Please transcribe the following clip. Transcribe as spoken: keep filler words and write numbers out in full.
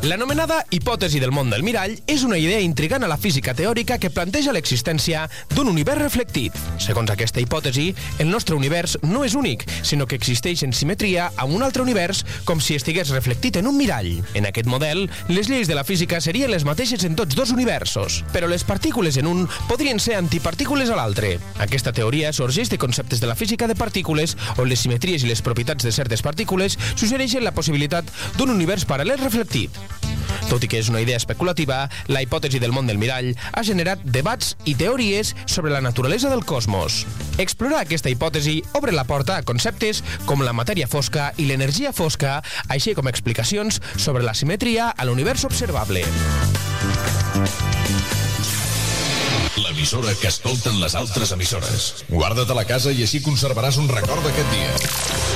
L'anomenada hipòtesi del món del mirall és una idea intrigant a la física teòrica que planteja l'existència d'un univers reflectit. Segons aquesta hipòtesi, el nostre univers no és únic, sinó que existeix en simetria amb un altre univers com si estigués reflectit en un mirall. En aquest model, les lleis de la física serien les mateixes en tots dos universos, però les partícules en un podrien ser antipartícules a l'altre. Aquesta teoria sorgeix de conceptes de la física de partícules, on les simetries i les propietats de certes partícules suggereixen la possibilitat d'un univers paral·lel reflectit. Tot i que és una idea especulativa, la hipòtesi del món del mirall ha generat debats i teories sobre la naturalesa del cosmos. Explorar aquesta hipòtesi obre la porta a conceptes com la matèria fosca i l'energia fosca, així com explicacions sobre la simetria a l'univers observable. L'emissora que escolten les altres emissores. Guarda't a la casa i així conservaràs un record d'aquest dia.